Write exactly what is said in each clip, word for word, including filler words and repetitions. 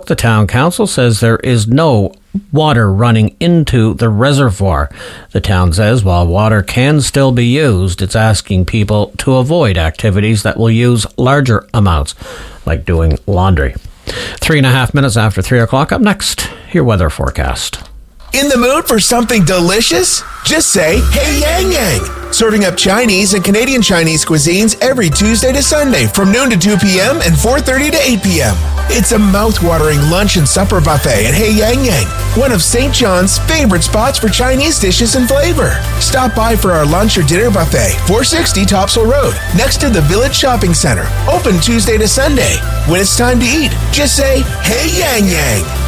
Brook, the town council says there is no water running into the reservoir. The town says while water can still be used, it's asking people to avoid activities that will use larger amounts, like doing laundry. Three and a half minutes after three o'clock. Up next, your weather forecast. In the mood for something delicious? Just say, hey Yang Yang. Serving up Chinese and Canadian Chinese cuisines every Tuesday to Sunday from noon to two p.m. and four thirty to eight p.m. It's a mouth-watering lunch and supper buffet at Hey Yang Yang, one of Saint John's favorite spots for Chinese dishes and flavor. Stop by for our lunch or dinner buffet, four sixty Topsail Road, next to the Village Shopping Center. Open Tuesday to Sunday. When it's time to eat, just say, hey Yang Yang.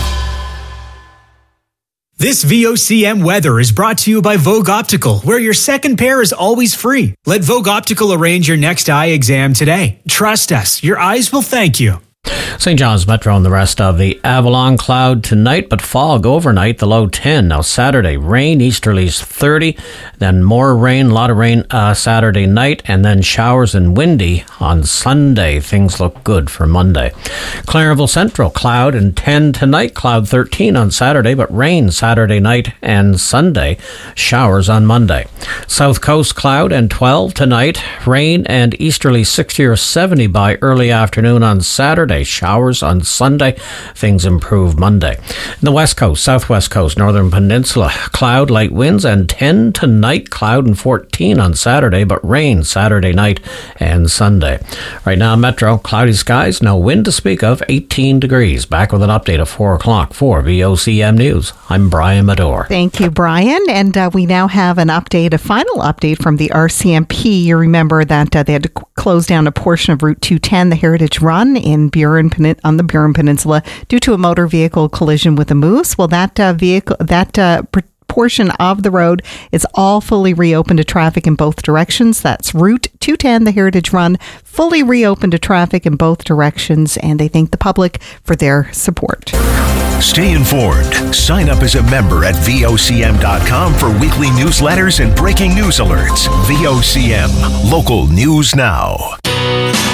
This V O C M weather is brought to you by Vogue Optical, where your second pair is always free. Let Vogue Optical arrange your next eye exam today. Trust us, your eyes will thank you. Saint John's Metro and the rest of the Avalon, cloud tonight, but fog overnight, the low ten. Now Saturday, rain, easterlies thirty, then more rain, a lot of rain uh, Saturday night, and then showers and windy on Sunday. Things look good for Monday. Clarenville Central, cloud and ten tonight, cloud thirteen on Saturday, but rain Saturday night and Sunday, showers on Monday. South Coast, cloud and twelve tonight, rain and easterly sixty or seventy by early afternoon on Saturday. Showers on Sunday. Things improve Monday. In the West Coast, Southwest Coast, Northern Peninsula, cloud, light winds, and ten tonight, cloud and fourteen on Saturday, but rain Saturday night and Sunday. Right now, Metro, cloudy skies, no wind to speak of, eighteen degrees. Back with an update at four o'clock for V O C M News. I'm Brian Medore. Thank you, Brian. And uh, we now have an update, a final update from the R C M P. You remember that uh, they had to close down a portion of Route two ten, the Heritage Run in Burin, on the Burin Peninsula, due to a motor vehicle collision with a moose. Well, that uh, vehicle, that uh, portion of the road is all fully reopened to traffic in both directions. That's Route two ten, the Heritage Run, fully reopened to traffic in both directions, and they thank the public for their support. Stay informed. Sign up as a member at V O C M dot com for weekly newsletters and breaking news alerts. V O C M, local news now.